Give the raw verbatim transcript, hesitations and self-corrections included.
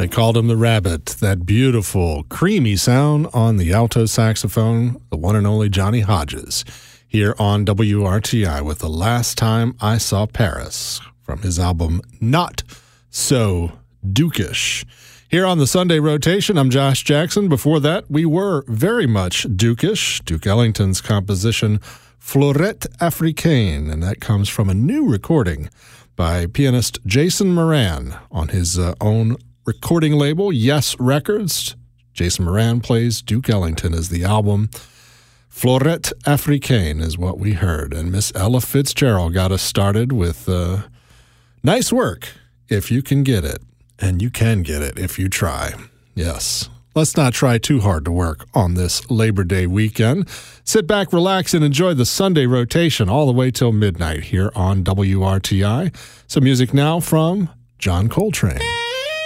They called him the Rabbit. That beautiful, creamy sound on the alto saxophone, the one and only Johnny Hodges, here on W R T I with The Last Time I Saw Paris, from his album Not So Dukish. Here on the Sunday Rotation, I'm Josh Jackson. Before that, we were very much Dukish, Duke Ellington's composition Fleurette Africaine, and that comes from a new recording by pianist Jason Moran on his uh, own recording label, Yes Records. Jason Moran plays Duke Ellington as the album. Fleurette Africaine is what we heard, and Miss Ella Fitzgerald got us started with uh, nice work, if you can get it. And you can get it if you try. Yes. Let's not try too hard to work on this Labor Day weekend. Sit back, relax, and enjoy the Sunday Rotation all the way till midnight here on W R T I. Some music now from John Coltrane.